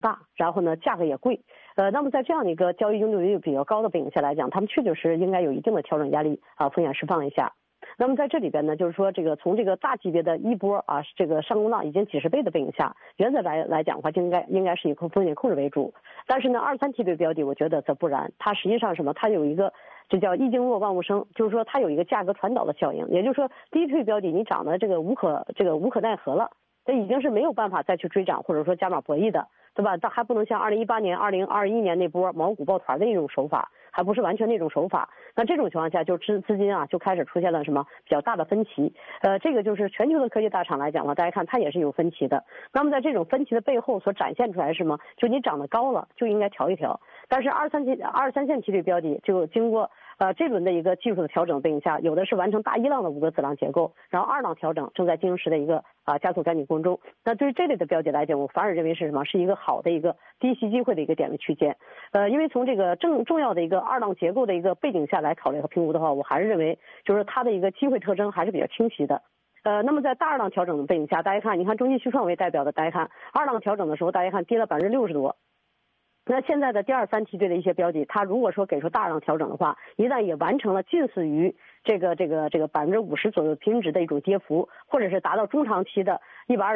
大，然后呢价格也贵，那么在这样的一个交易精度率比较高的背景下来讲，他们确实应该有一定的调整压力啊，风险释放一下。那么在这里边呢，就是说这个从这个大级别的一波啊，这个上攻浪已经几十倍的背景下，原则来讲的话，就应该是以风险控制为主。但是呢，23梯队标的我觉得则不然，它实际上什么？它有一个这叫一经落万物生，就是说它有一个价格传导的效应，也就是说低推标的你涨的这个无可奈何了，这已经是没有办法再去追涨或者说加码博弈的，对吧？它还不能像2018年、2021年那波毛股抱团的那种手法。还不是完全那种手法，那这种情况下就资金啊就开始出现了什么比较大的分歧，这个就是全球的科技大厂来讲呢，大家看它也是有分歧的。那么在这种分歧的背后所展现出来是什么？就你涨得高了就应该调一调，但是23线梯队标的就经过这轮的一个技术的调整背景下，有的是完成大一浪的5个子浪结构，然后2浪调整正在进行时的一个加速赶紧过程中。那对于这类的标的来讲，我反而认为是什么？是一个好的一个低吸机会的一个点位区间。因为从这个重要的一个2浪结构的一个背景下来考虑和评估的话，我还是认为就是它的一个机会特征还是比较清晰的。那么在大2浪调整的背景下，大家看，你看中期续创为代表的，大家看2浪调整的时候，大家看跌了60%多。那现在的第2、3梯队的一些标的，它如果说给出大浪调整的话，一旦也完成了近似于这个50%左右平均值的一种跌幅，或者是达到中长期的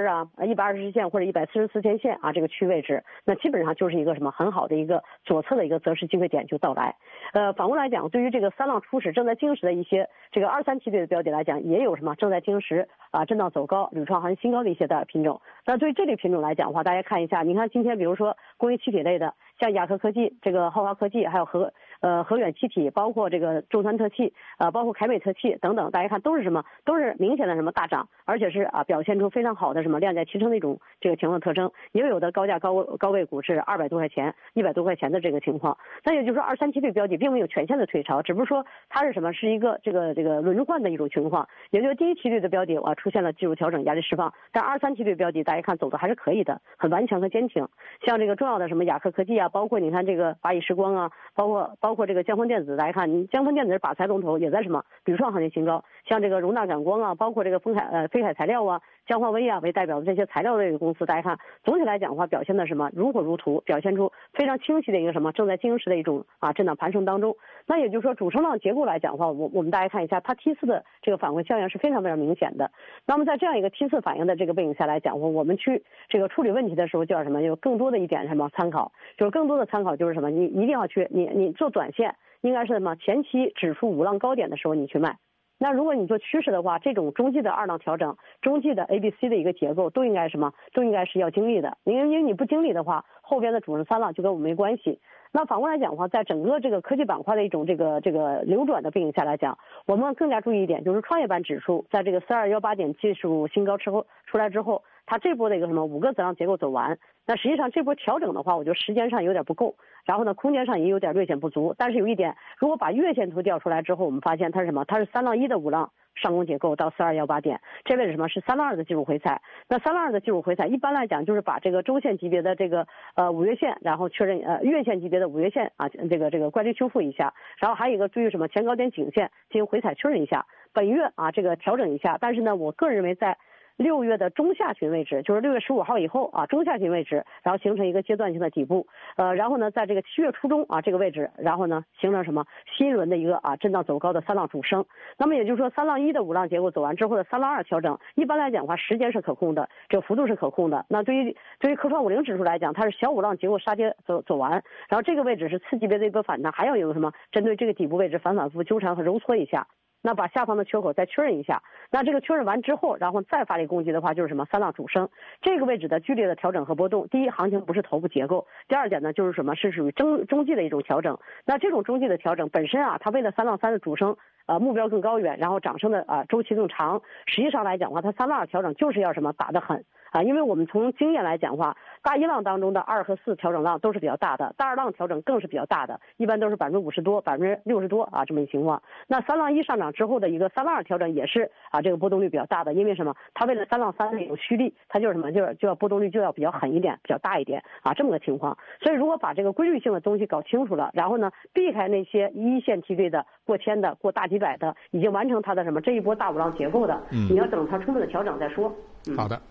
120线或者144天线啊这个区位置，那基本上就是一个什么很好的一个左侧的一个择时机会点就到来。反过来讲，对于这个3浪初始正在经营时的一些这个2、3梯队的标的来讲，也有什么正在经营时震荡走高、屡创行业新高的一些的品种。那对于这类品种来讲的话，大家看一下，你看今天比如说工业气体类的，像雅科科技、这个浩华科技，还有和远气体，包括这个中川特气包括凯美特气等等，大家看都是什么？都是明显的什么大涨，而且是表现出非常好的什么量价齐升的一种这个情况特征，也有的高价高位股是200多块钱、100多块钱的这个情况。那也就是说2、3梯队标的并没有全线的退潮，只不过说它是什么？是一个这个轮换的一种情况，也就是第1梯队的标的出现了技术调整压力释放，但2、3梯队标的大家看走的还是可以的，很顽强和坚挺。像这个重要的什么雅科科技啊，包括你看这个华谊时光啊，包括这个江峰电子，大家看你江峰电子是靶材龙头，也在什么屡创行业新高，像这个容纳感光啊，包括这个飞海材料啊、江化微啊为代表的这些材料类的公司，大家看总体来讲的话表现的什么如火如荼，表现出非常清晰的一个什么正在经营时的一种震荡攀升当中。那也就是说主升浪结构来讲的话，我们大家看一下，它梯次的这个反馈效应是非常明显的。那么在这样一个梯次反应的这个背景下来讲，我们去这个处理问题的时候叫什么？有更多的一点什么参考，就是更多的参考就是什么？你一定要去你做短线应该是什么？前期指数5浪高点的时候你去卖。那如果你做趋势的话，这种中继的2浪调整、中继的 ABC 的一个结构都应该什么？都应该是要经历的。因为你不经历的话，后边的主升3浪就跟我们没关系。那反过来讲的话，在整个这个科技板块的一种这个流转的背景下来讲，我们更加注意一点，就是创业板指数在这个4218点技术新高之后出来之后，它这波的一个什么5个子浪结构走完，那实际上这波调整的话，我觉得时间上有点不够，然后呢空间上也有点略显不足。但是有一点，如果把月线图调出来之后，我们发现它是什么？它是3浪1的5浪上攻结构到4218点，这位是什么？是3浪2的技术回踩。那3浪2的技术回踩一般来讲就是把这个周线级别的这个5月线，然后确认月线级别的5月线这个乖离修复一下，然后还有一个注意什么？前高点颈线进行回踩确认一下，本月这个调整一下。但是呢，我个人认为在6月的中下旬位置，就是6月15号以后中下旬位置，然后形成一个阶段性的底部，然后呢，在这个7月初中这个位置，然后呢形成什么新一轮的一个震荡走高的3浪主升。那么也就是说3浪1的5浪结构走完之后的3浪2调整，一般来讲的话时间是可控的，这个幅度是可控的。那对于科创50指数来讲，它是小5浪结构杀跌走完，然后这个位置是次级别的一个反弹，还要有什么针对这个底部位置反复纠缠和揉搓一下。那把下方的缺口再确认一下，那这个确认完之后，然后再发力攻击的话，就是什么3浪主升，这个位置的剧烈的调整和波动。第一，行情不是头部结构；第二点呢，就是什么是属于中继的一种调整。那这种中继的调整本身它为了3浪3的主升目标更高远，然后涨升的周期更长。实际上来讲的话，它3浪2调整就是要什么打得狠因为我们从经验来讲的话，大1浪当中的2和4调整浪都是比较大的，大2浪调整更是比较大的，一般都是50%多、60%多这么一情况。那3浪1上涨之后的一个3浪2调整也是这个波动率比较大的，因为什么？它为了3浪3的一种蓄力，它就是什么？就要波动率就要比较狠一点、比较大一点这么个情况。所以如果把这个规律性的东西搞清楚了，然后呢，避开那些一线梯队的过千的、过大几百的，已经完成它的什么这一波大5浪结构的，你要等它充分的调整再说。 好的，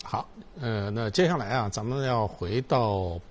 好，那接下来啊，咱们要回到